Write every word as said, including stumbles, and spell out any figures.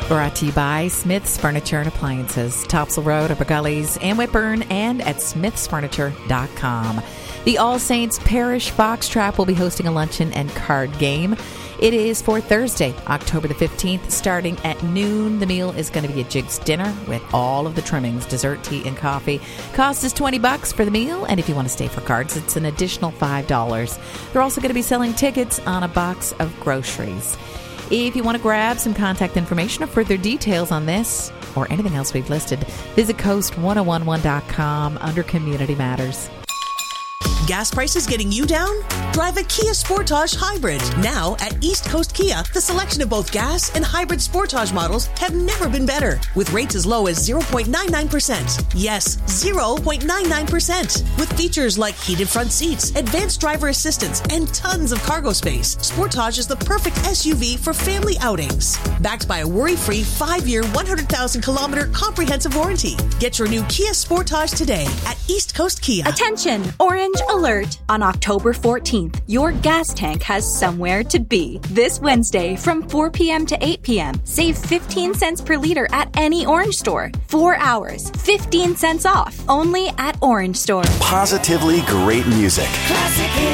Brought to you by Smith's Furniture and Appliances, Topsail Road, Upper Gullies, and Whitburn, and at smiths furniture dot com. The All Saints Parish Foxtrot will be hosting a luncheon and card game. It is for Thursday, October the fifteenth, starting at noon. The meal is going to be a Jig's dinner with all of the trimmings, dessert, tea, and coffee. Cost is twenty bucks for the meal, and if you want to stay for cards, it's an additional five dollars. They're also going to be selling tickets on a box of groceries. If you want to grab some contact information or further details on this or anything else we've listed, visit coast ten eleven dot com under Community Matters. Gas prices getting you down? Drive a Kia Sportage Hybrid. Now at East Coast Kia, the selection of both gas and hybrid Sportage models have never been better. With rates as low as zero point nine nine percent. Yes, zero point nine nine percent. With features like heated front seats, advanced driver assistance, and tons of cargo space, Sportage is the perfect S U V for family outings. Backed by a worry-free five-year, one hundred thousand kilometer comprehensive warranty. Get your new Kia Sportage today at East Coast Kia. Attention, Orange Alert! On October fourteenth, your gas tank has somewhere to be. This Wednesday from four p.m. to eight p.m. Save fifteen cents per liter at any Orange store. Four hours, fifteen cents off, only at Orange Store. Positively great music. Classic